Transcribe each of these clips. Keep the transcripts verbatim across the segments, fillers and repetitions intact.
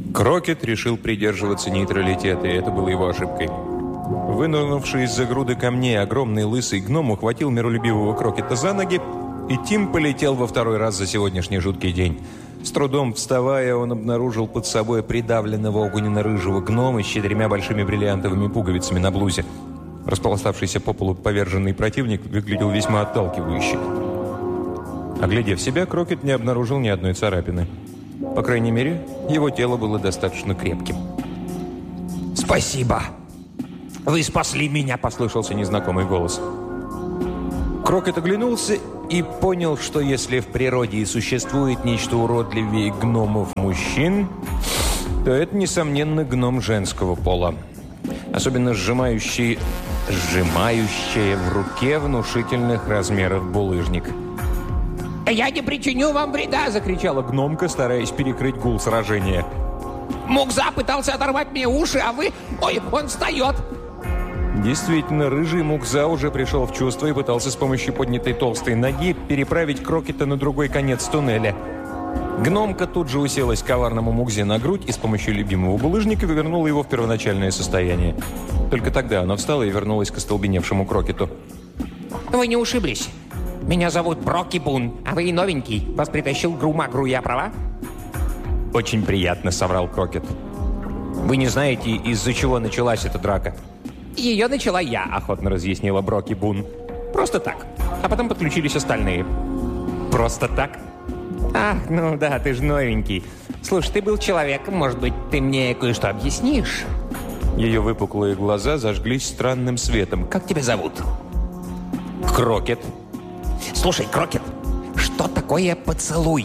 Крокет решил придерживаться нейтралитета, и это было его ошибкой. Вынырнувший из-за груды камней огромный лысый гном ухватил миролюбивого Крокета за ноги, и Тим полетел во второй раз за сегодняшний жуткий день. С трудом вставая, он обнаружил под собой придавленного огненно-рыжего гнома с четырьмя большими бриллиантовыми пуговицами на блузе. Располоставшийся по полу поверженный противник выглядел весьма отталкивающе. Оглядев себя, Крокет не обнаружил ни одной царапины. По крайней мере, его тело было достаточно крепким. «Спасибо! Вы спасли меня!» – послышался незнакомый голос. Крокет оглянулся и понял, что если в природе и существует нечто уродливее гномов-мужчин, то это, несомненно, гном женского пола. Особенно сжимающий, сжимающая в руке внушительных размеров булыжник. «Я не причиню вам вреда!» – закричала гномка, стараясь перекрыть гул сражения. «Мукза пытался оторвать мне уши, а вы... Ой, он встает!» Действительно, рыжий Мукза уже пришел в чувство и пытался с помощью поднятой толстой ноги переправить Крокета на другой конец туннеля. Гномка тут же уселась коварному Мукзе на грудь и с помощью любимого булыжника вернула его в первоначальное состояние. Только тогда она встала и вернулась к остолбеневшему Крокету. «Вы не ушиблись? Меня зовут Броки Бун, а вы новенький. Вас притащил Гру-Магру, я права?» «Очень приятно», — соврал Крокет. «Вы не знаете, из-за чего началась эта драка?» «Ее начала я», — охотно разъяснила Броки Бун. «Просто так. А потом подключились остальные». «Просто так?» «Ах, ну да, ты же новенький. Слушай, ты был человеком, может быть, ты мне кое-что объяснишь?» Ее выпуклые глаза зажглись странным светом. «Как тебя зовут?» «Крокет». «Слушай, Крокет, что такое поцелуй?»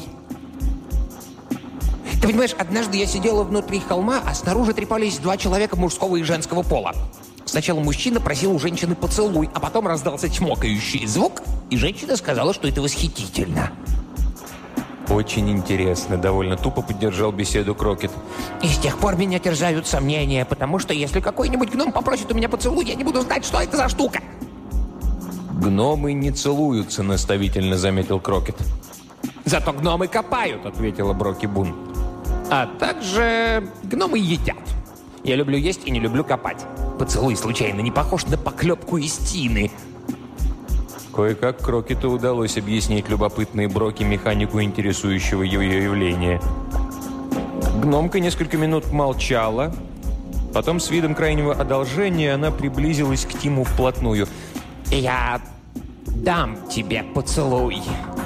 «Ты понимаешь, однажды я сидела внутри холма, а снаружи трепались два человека мужского и женского пола. Сначала мужчина просил у женщины поцелуй, а потом раздался чмокающий звук, и женщина сказала, что это восхитительно». «Очень интересно», — довольно тупо поддержал беседу Крокет. «И с тех пор меня терзают сомнения, потому что если какой-нибудь гном попросит у меня поцелуй, я не буду знать, что это за штука». «Гномы не целуются», — наставительно заметил Крокет. «Зато гномы копают», — ответила Броки Бун. «А также гномы едят. Я люблю есть и не люблю копать. Поцелуй случайно не похож на поклепку из тины». Кое-как Крокету удалось объяснить любопытной Броки механику интересующего ее явления. Гномка несколько минут молчала. Потом с видом крайнего одолжения она приблизилась к Тиму вплотную. «Я дам тебе поцелуй».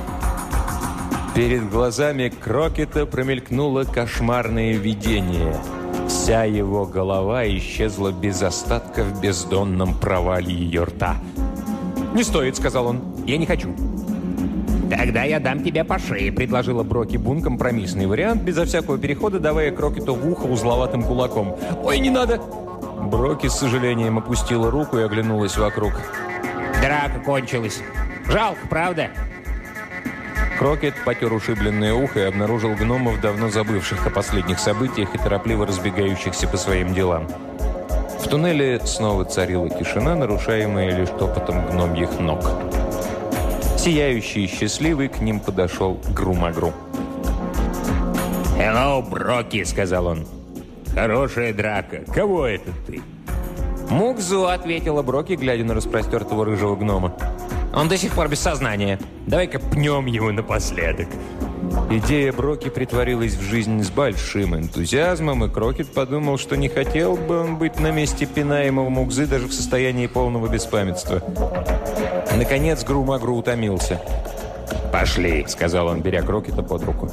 Перед глазами Крокета промелькнуло кошмарное видение. Вся его голова исчезла без остатка в бездонном провале ее рта. «Не стоит», — сказал он. «Я не хочу». «Тогда я дам тебе по шее», — предложила Броки Бун компромиссный вариант, безо всякого перехода давая Крокету в ухо узловатым кулаком. «Ой, не надо!» Броки с сожалением опустила руку и оглянулась вокруг. «Драка кончилась. Жалко, правда?» Крокет потер ушибленное ухо и обнаружил гномов, давно забывших о последних событиях и торопливо разбегающихся по своим делам. В туннеле снова царила тишина, нарушаемая лишь топотом гномьих ног. Сияющий и счастливый к ним подошел Гру-Магру. «Hello, Броки», — сказал он. «Хорошая драка. Кого это ты?» «Мукзу», — ответила Броки, глядя на распростертого рыжего гнома. «Он до сих пор без сознания. Давай-ка пнем его напоследок». Идея Броки притворилась в жизнь с большим энтузиазмом, и Крокет подумал, что не хотел бы он быть на месте пинаемого Мукзы даже в состоянии полного беспамятства. Наконец Гру-Магру утомился. «Пошли», — сказал он, беря Крокета под руку.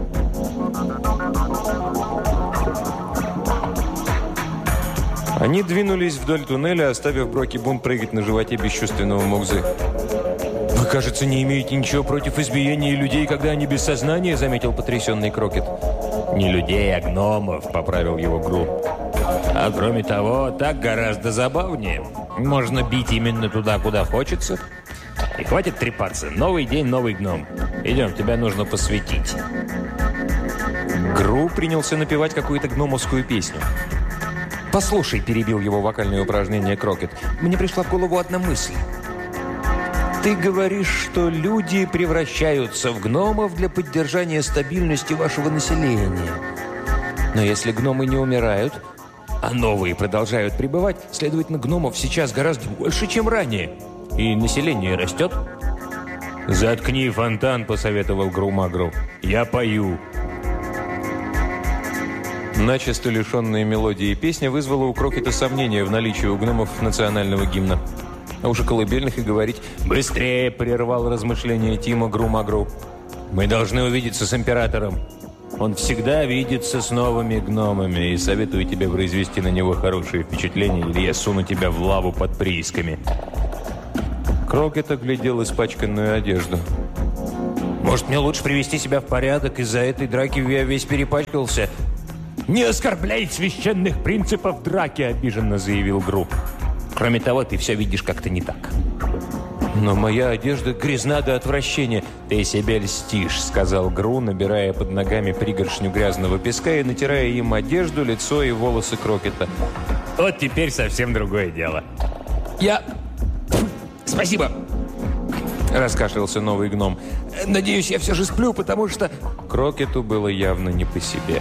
Они двинулись вдоль туннеля, оставив Броки Бун прыгать на животе бесчувственного Мукзы. «Вы, кажется, не имеете ничего против избиения людей, когда они без сознания», — заметил потрясенный Крокет. «Не людей, а гномов», — поправил его Гру. «А кроме того, так гораздо забавнее. Можно бить именно туда, куда хочется. И хватит трепаться. Новый день, новый гном. Идем, тебя нужно посвятить». Гру принялся напевать какую-то гномовскую песню. «Послушай», — перебил его вокальное упражнение Крокет, «мне пришла в голову одна мысль. Ты говоришь, что люди превращаются в гномов для поддержания стабильности вашего населения. Но если гномы не умирают, а новые продолжают пребывать, следовательно, гномов сейчас гораздо больше, чем ранее. И население растет. «Заткни фонтан», — посоветовал Гру-Магру. «Я пою». Начисто лишенная мелодии песня вызвала у Крокета сомнения в наличии у гномов национального гимна. А уж о колыбельных и говорить. «Быстрее!» — прервал размышления Тима Гру-Магру. «Мы должны увидеться с императором. Он всегда видится с новыми гномами, и советую тебе произвести на него хорошее впечатление, или я суну тебя в лаву под приисками». Крокет оглядел испачканную одежду. «Может, мне лучше привести себя в порядок? Из-за этой драки я весь перепачкался». «Не оскорбляй священных принципов драки!» – обиженно заявил Гру. «Кроме того, ты все видишь как-то не так». «Но моя одежда грязна до отвращения». «Ты себе льстишь», – сказал Гру, набирая под ногами пригоршню грязного песка и натирая им одежду, лицо и волосы Крокета. «Вот теперь совсем другое дело». «Я... Спасибо!» – раскашлялся новый гном. «Надеюсь, я все же сплю, потому что...» Крокету было явно не по себе.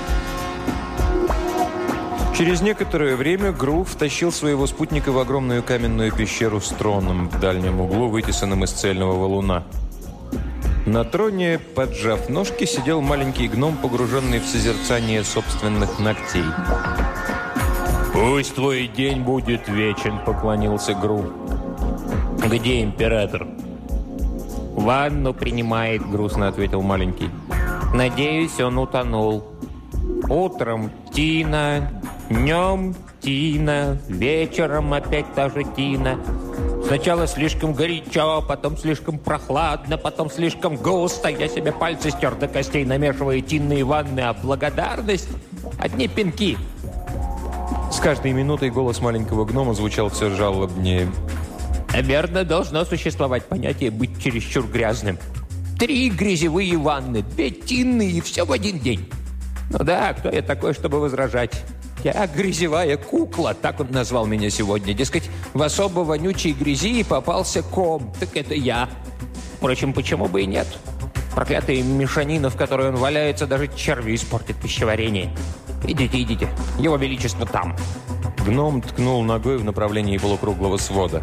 Через некоторое время Гру втащил своего спутника в огромную каменную пещеру с троном в дальнем углу, вытесанном из цельного валуна. На троне, поджав ножки, сидел маленький гном, погруженный в созерцание собственных ногтей. «Пусть твой день будет вечен», — поклонился Гру. «Где император?» «Ванну принимает», — грустно ответил маленький. «Надеюсь, он утонул. Утром Тина, днем Тина, вечером опять та же Тина. Сначала слишком горячо, потом слишком прохладно, потом слишком густо. Я себе пальцы стер до костей, намешивая тинные ванны, а благодарность — одни пинки». С каждой минутой голос маленького гнома звучал все жалобнее. «Наверное, должно существовать понятие «быть чересчур грязным». Три грязевые ванны, две тинные, и все в один день. Ну да, кто я такой, чтобы возражать? Я грязевая кукла, так он назвал меня сегодня. Дескать, в особо вонючей грязи попался ком, так это я. Впрочем, почему бы и нет? Проклятая мешанина, в которой он валяется, даже черви испортит пищеварение. Идите, идите, его величество там». Гном ткнул ногой в направлении полукруглого свода.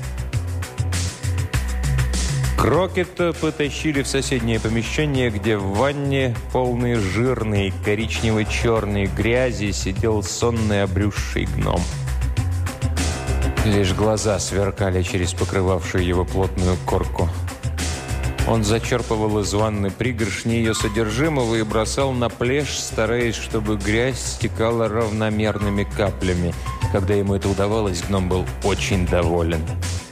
Крокета потащили в соседнее помещение, где в ванне, полной жирной коричнево-черной грязи, сидел сонный обрюзший гном. Лишь глаза сверкали через покрывавшую его плотную корку. Он зачерпывал из ванны пригоршни ее содержимого и бросал на плешь, стараясь, чтобы грязь стекала равномерными каплями. Когда ему это удавалось, гном был очень доволен.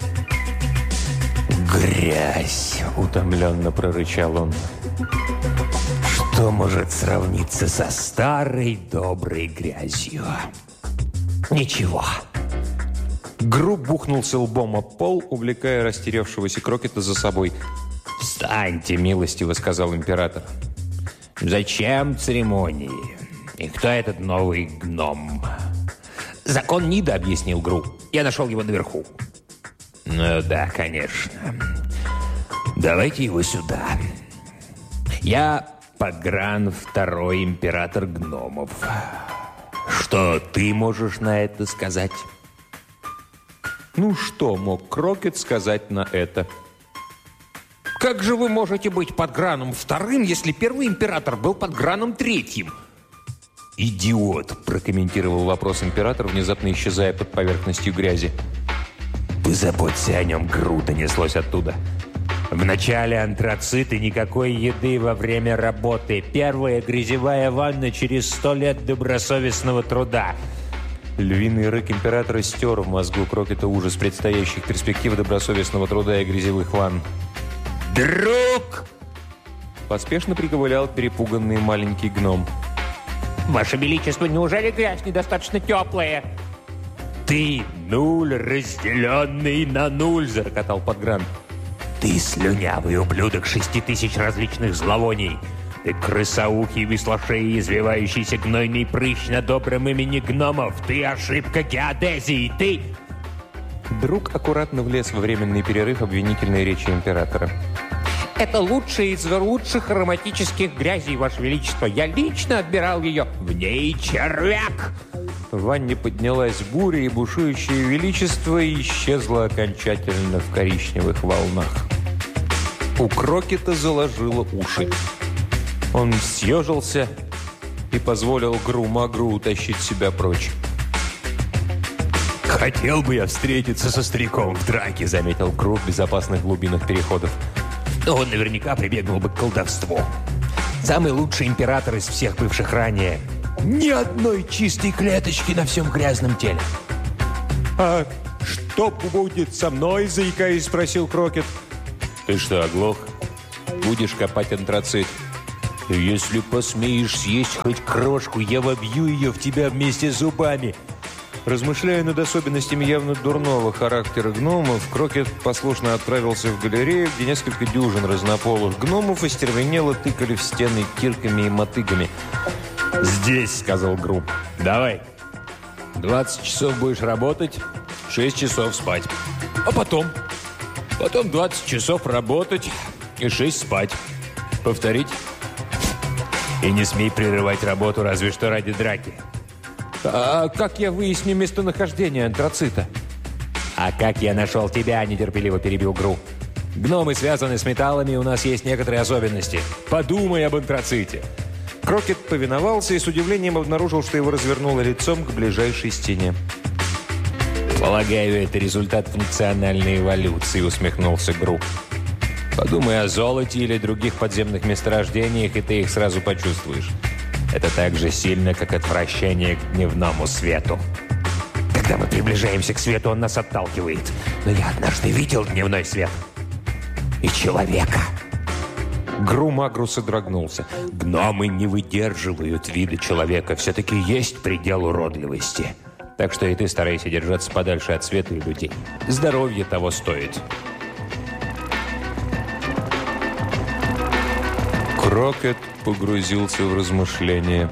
«Грязь!» — утомленно прорычал он. «Что может сравниться со старой доброй грязью? Ничего». Гру бухнулся лбом об пол, увлекая растерявшегося Крокета за собой. «Встаньте, милостиво», — сказал император. «Зачем церемонии? И кто этот новый гном?» «Закон Нида», — объяснил Гру. «Я нашел его наверху». «Ну да, конечно. Давайте его сюда. Я Погран второй император гномов. Что ты можешь на это сказать?» Ну что мог Крокет сказать на это? «Как же вы можете быть Подграном вторым, если первый император был Подграном третьим?» «Идиот!» – прокомментировал вопрос император, внезапно исчезая под поверхностью грязи. «Позаботься о нем, Гру», — донеслось оттуда. «В начале антрациты никакой еды во время работы. Первая грязевая ванна через сто лет добросовестного труда». Львиный рык императора стер в мозгу Крокета ужас предстоящих перспектив добросовестного труда и грязевых ванн. «Друг!» – поспешно приковылял перепуганный маленький гном. «Ваше Величество, неужели грязь недостаточно теплая?» «Ты нуль, разделенный на нуль!» – зарокотал Подгран. «Ты слюнявый ублюдок шести тысяч различных зловоний! Ты крысоухий, веслошеий, извивающийся гнойный прыщ на добром имени гномов! Ты ошибка геодезии! Ты...» Друг аккуратно влез во временный перерыв обвинительной речи императора. Это лучшая из лучших ароматических грязей, Ваше Величество. Я лично отбирал ее. В ней червяк. В ванне поднялась буря, и бушующее величество исчезло окончательно в коричневых волнах. У Крокета заложило уши. Он съежился и позволил Гру-Магру утащить себя прочь. «Хотел бы я встретиться со стариком в драке», — заметил Гру в безопасных глубинах переходов. «Но он наверняка прибегнул бы к колдовству. Самый лучший император из всех бывших ранее. Ни одной чистой клеточки на всем грязном теле». «А что будет со мной?» — заикаясь, спросил Крокет. «Ты что, оглох? Будешь копать антрацит? Если посмеешь съесть хоть крошку, я вобью ее в тебя вместе с зубами». Размышляя над особенностями явно дурного характера гномов, Крокет послушно отправился в галерею, где несколько дюжин разнополых гномов остервенело тыкали в стены кирками и мотыгами. «Здесь», — сказал Гру. «Давай. двадцать часов будешь работать, шесть часов спать. А потом? Потом двадцать часов работать и шесть спать. Повторить? И не смей прерывать работу, разве что ради драки». «А как я выясню местонахождение антрацита?» «А как я нашел тебя?» – нетерпеливо перебил Гру. «Гномы связаны с металлами, у нас есть некоторые особенности. Подумай об антраците». Крокет повиновался и с удивлением обнаружил, что его развернуло лицом к ближайшей стене. «Полагаю, это результат функциональной эволюции», – усмехнулся Гру. «Подумай о золоте или других подземных месторождениях, и ты их сразу почувствуешь. Это так же сильно, как отвращение к дневному свету. Когда мы приближаемся к свету, он нас отталкивает. Но я однажды видел дневной свет. И человека». Гру-Магру содрогнулся. «Гномы не выдерживают вида человека. Все-таки есть предел уродливости. Так что и ты старайся держаться подальше от света и людей. Здоровье того стоит». Крокет погрузился в размышления.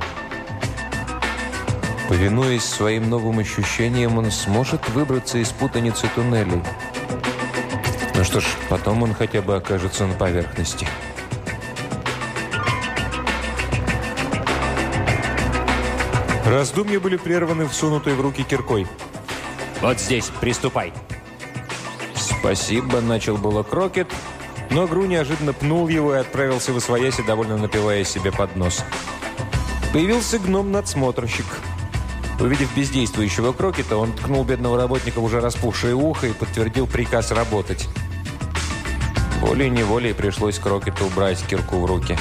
Повинуясь своим новым ощущениям, он сможет выбраться из путаницы туннелей. Ну что ж, потом он хотя бы окажется на поверхности. Раздумья были прерваны всунутой в руки киркой. «Вот здесь, приступай». «Спасибо», — начал было Крокет, но Гру неожиданно пнул его и отправился восвояси, довольно напивая себе под нос. Появился гном-надсмотрщик. Увидев бездействующего Крокета, он ткнул бедного работника в уже распухшее ухо и подтвердил приказ работать. Волей-неволей пришлось Крокету убрать кирку в руки.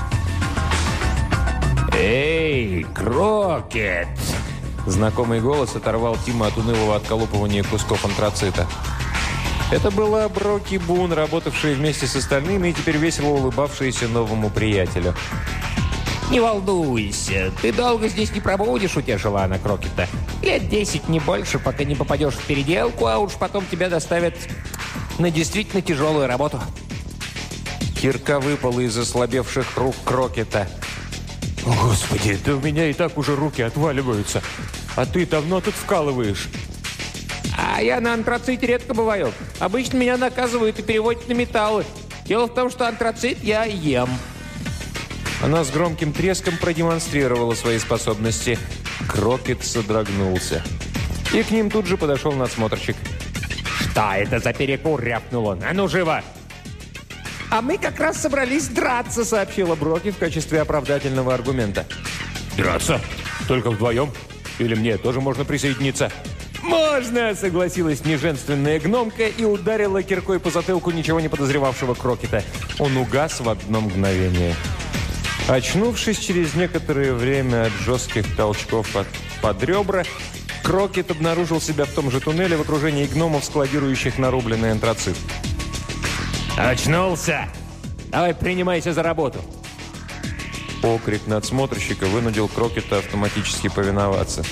«Эй, Крокет!» Знакомый голос оторвал Тима от унылого отколупывания кусков антрацита. Это была Броки Бун, работавшая вместе с остальными и теперь весело улыбавшаяся новому приятелю. «Не волнуйся, ты долго здесь не пробудешь», — утешила она Крокета. «Лет десять, не больше, пока не попадешь в переделку, а уж потом тебя доставят на действительно тяжелую работу». Кирка выпала из ослабевших рук Крокета. «О, Господи, да у меня и так уже руки отваливаются. А ты давно тут вкалываешь?» «А я на антраците редко бываю. Обычно меня наказывают и переводят на металлы. Дело в том, что антрацит я ем». Она с громким треском продемонстрировала свои способности. Крокет содрогнулся. И к ним тут же подошел надсмотрщик. «Что это за перекур?» — рявкнул он. «А ну, живо!» «А мы как раз собрались драться», — сообщила Броки в качестве оправдательного аргумента. «Драться? Только вдвоем? Или мне тоже можно присоединиться?» «Можно!» — согласилась неженственная гномка и ударила киркой по затылку ничего не подозревавшего Крокета. Он угас в одно мгновение. Очнувшись через некоторое время от жестких толчков под, под ребра, Крокет обнаружил себя в том же туннеле в окружении гномов, складирующих нарубленный антрацит. «Очнулся! Давай принимайся за работу!» Окрик надсмотрщика вынудил Крокета автоматически повиноваться.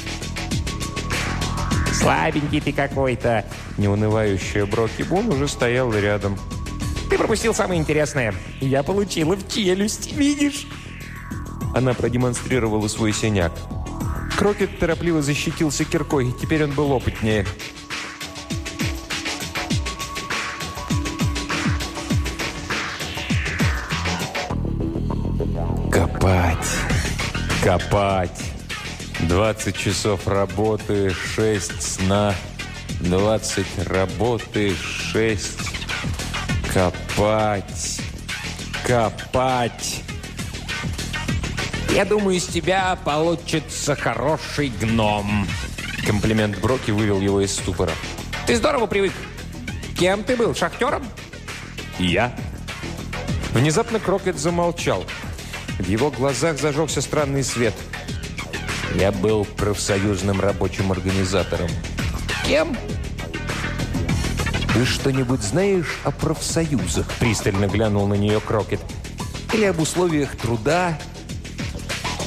«Слабенький ты какой-то!» Неунывающая Броки Бун уже стояла рядом. «Ты пропустил самое интересное. Я получила в челюсть, видишь?» Она продемонстрировала свой синяк. Крокет торопливо защитился киркой, теперь он был опытнее. Копать. двадцать часов работы, шесть сна. двадцать работы, шесть. Копать. Копать. Я думаю, из тебя получится хороший гном. Комплимент Броки вывел его из ступора. Ты здорово привык. Кем ты был, шахтером? Я? Внезапно Крокет замолчал. В его глазах зажегся странный свет. Я был профсоюзным рабочим организатором. Кем? Ты что-нибудь знаешь о профсоюзах? Пристально глянул на нее Крокет. Или об условиях труда,